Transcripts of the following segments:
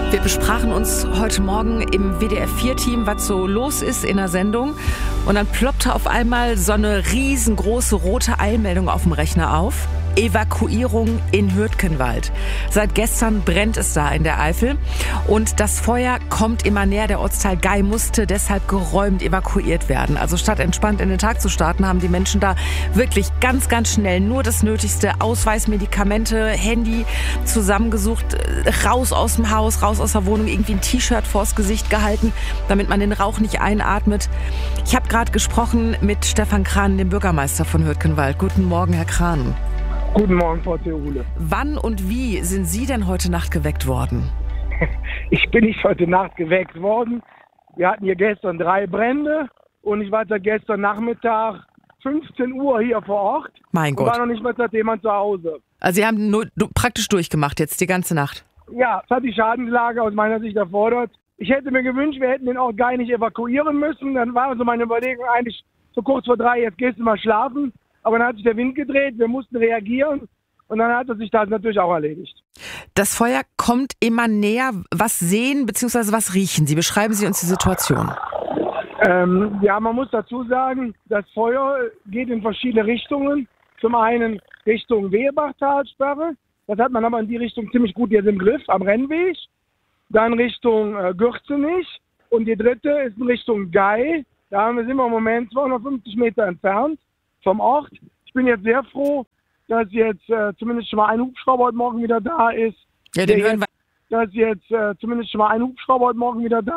Wir besprachen uns heute Morgen im WDR-4-Team, was so los ist in der Sendung. Und dann ploppte auf einmal so eine riesengroße rote Eilmeldung auf dem Rechner auf. Evakuierung in Hürtgenwald. Seit gestern brennt es da in der Eifel. Und das Feuer kommt immer näher. Der Ortsteil Gay musste deshalb geräumt evakuiert werden. Also statt entspannt in den Tag zu starten, haben die Menschen da wirklich ganz, ganz schnell nur das Nötigste. Ausweis, Medikamente, Handy zusammengesucht. Raus aus dem Haus, raus aus der Wohnung. Irgendwie ein T-Shirt vors Gesicht gehalten, damit man den Rauch nicht einatmet. Ich habe gerade gesprochen mit Stefan Krahn, dem Bürgermeister von Hürtgenwald. Guten Morgen, Herr Krahn. Guten Morgen, Frau Theole. Wann und wie sind Sie denn heute Nacht geweckt worden? Ich bin nicht heute Nacht geweckt worden. Wir hatten hier gestern 3 Brände und ich war seit gestern Nachmittag 15 Uhr hier vor Ort. Mein Gott. Und war noch nicht mal jemand zu Hause. Also Sie haben nur praktisch durchgemacht jetzt die ganze Nacht? Ja, das hat die Schadenslage aus meiner Sicht erfordert. Ich hätte mir gewünscht, wir hätten den Ort gar nicht evakuieren müssen. Dann war also meine Überlegung eigentlich so kurz vor 3, jetzt gehst du mal schlafen. Aber dann hat sich der Wind gedreht, wir mussten reagieren und dann hat sich das natürlich auch erledigt. Das Feuer kommt immer näher. Was sehen bzw. was riechen Sie? Beschreiben Sie uns die Situation. Ja, man muss dazu sagen, das Feuer geht in verschiedene Richtungen. Zum einen Richtung Wehebachtalsperre, das hat man aber in die Richtung ziemlich gut jetzt im Griff, am Rennweg. Dann Richtung Gürzenich und die dritte ist in Richtung Gay. Da sind wir im Moment 250 Meter entfernt vom Ort. Ich bin jetzt sehr froh, dass jetzt zumindest schon mal ein Hubschrauber heute Morgen wieder da ist. Ja, den hören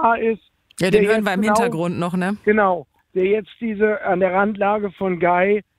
wir im Hintergrund noch, ne? Genau, der jetzt diese an der Randlage von Gay